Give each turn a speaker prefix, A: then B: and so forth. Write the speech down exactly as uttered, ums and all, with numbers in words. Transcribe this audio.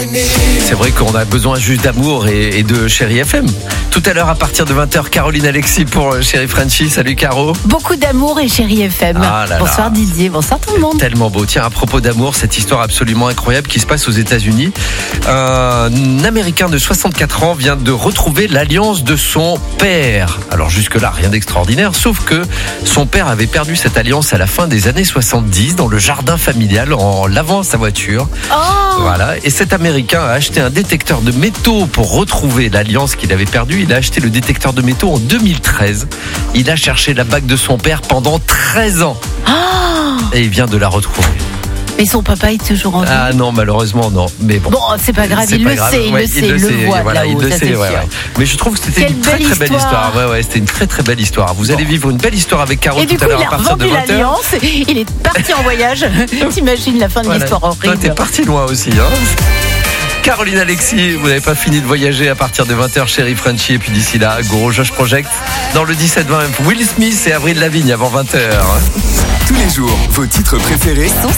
A: C'est vrai qu'on a besoin juste d'amour et, et de Chérie F M. Tout à l'heure à partir de vingt heures, Caroline Alexis pour Chérie Frenchie. Salut Caro.
B: Beaucoup d'amour et Chérie F M.
A: Ah là
B: bonsoir
A: là.
B: Didier, bonsoir tout le monde.
A: Tellement beau. Tiens, à propos d'amour, cette histoire absolument incroyable qui se passe aux États-Unis. Un Américain de soixante-quatre ans vient de retrouver l'alliance de son père. Alors jusque-là, rien d'extraordinaire, sauf que son père avait perdu cette alliance à la fin des années soixante-dix dans le jardin familial en lavant sa voiture.
B: Oh
A: Voilà. Et cet Américain a acheté un détecteur de métaux pour retrouver l'alliance qu'il avait perdue. Il a acheté le détecteur de métaux en deux mille treize. Il a cherché la bague de son père pendant treize ans.
B: Oh
A: Et il vient de la retrouver.
B: Mais son papa est toujours en vie.
A: Ah non, malheureusement non. Mais bon.
B: Bon, c'est pas grave,
A: C'est
B: il
A: pas
B: le
A: grave.
B: sait, il
A: Ouais,
B: le sait, il le voit de
A: voilà,
B: là-haut,
A: il le
B: ça
A: sait,
B: c'est
A: ouais,
B: sûr.
A: ouais. Mais je trouve que c'était
B: Quelle
A: une très
B: belle
A: très belle histoire.
B: histoire.
A: Ouais, ouais, c'était une très très belle histoire. Vous allez vivre une belle histoire avec Caro
B: Et du
A: tout
B: coup,
A: à l'heure
B: il
A: à
B: a
A: partir de
B: revendu
A: vingt heures.
B: l'alliance, il est parti en voyage. T'imagines la fin de
A: Voilà.
B: l'histoire
A: Toi,
B: horrible.
A: t'es parti loin aussi, hein. Caroline Alexis, vous n'avez pas fini de voyager à partir de vingt heures, Chérie Frenchie. Et puis d'ici là, gros Josh Project dans le dix-sept vingt. Will Smith et Avril Lavigne avant vingt heures.
C: Tous les jours, vos titres préférés